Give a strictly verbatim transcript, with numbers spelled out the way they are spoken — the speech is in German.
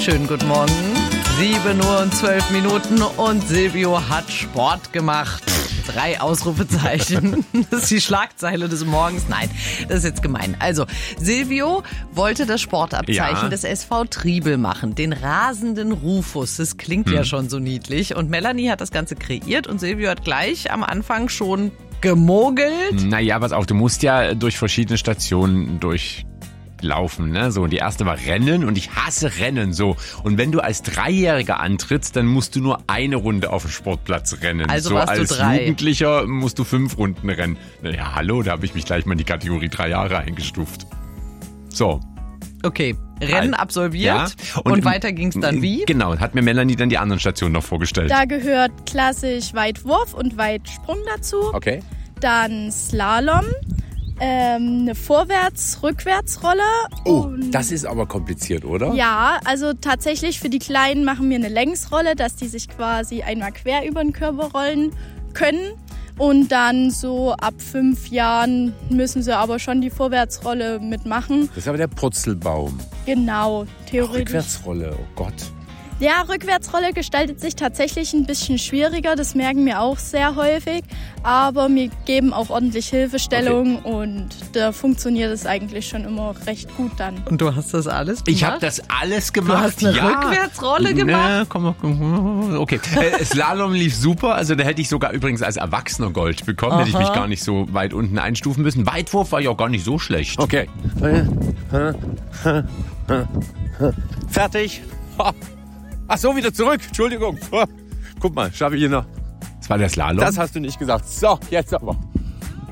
Schönen guten Morgen. sieben Uhr und zwölf Minuten und Silvio hat Sport gemacht. Drei Ausrufezeichen. Das ist die Schlagzeile des Morgens. Nein, das ist jetzt gemein. Also, Silvio wollte das Sportabzeichen ja. des S V Triebel machen. Den rasenden Rufus. Das klingt hm. ja schon so niedlich. Und Melanie hat das Ganze kreiert und Silvio hat gleich am Anfang schon gemogelt. Naja, pass auf, du musst ja durch verschiedene Stationen durchlaufen, ne? So, die erste war Rennen und ich hasse Rennen, so. Und wenn du als Dreijähriger antrittst, dann musst du nur eine Runde auf dem Sportplatz rennen. Also so, warst als du drei. Jugendlicher musst du fünf Runden rennen. Naja, hallo, da habe ich mich gleich mal in die Kategorie drei Jahre eingestuft. So. Okay, Rennen absolviert ja. und, und weiter ging's dann wie? Genau, hat mir Melanie dann die anderen Stationen noch vorgestellt. Da gehört klassisch Weitwurf und Weitsprung dazu. Okay. Dann Slalom, ähm, eine Vorwärts-Rückwärtsrolle. Oh, das ist aber kompliziert, oder? Ja, also tatsächlich für die Kleinen machen wir eine Längsrolle, dass die sich quasi einmal quer über den Körper rollen können. Und dann so ab fünf Jahren müssen sie aber schon die Vorwärtsrolle mitmachen. Das ist aber der Purzelbaum. Genau, theoretisch. Rückwärtsrolle, oh Gott. Ja, Rückwärtsrolle gestaltet sich tatsächlich ein bisschen schwieriger. Das merken wir auch sehr häufig. Aber wir geben auch ordentlich Hilfestellung okay. und da funktioniert es eigentlich schon immer recht gut dann. Und du hast das alles gemacht? Ich habe das alles gemacht. Du hast eine ja. Rückwärtsrolle gemacht? Ja, komm, komm, okay. Äh, Slalom lief super. Also da hätte ich sogar übrigens als Erwachsener Gold bekommen. Aha. Hätte ich mich gar nicht so weit unten einstufen müssen. Weitwurf war ja auch gar nicht so schlecht. Okay. Fertig. Ach so, wieder zurück. Entschuldigung. Guck mal, schaffe ich hier noch. Das war der Slalom? Das hast du nicht gesagt. So, jetzt aber.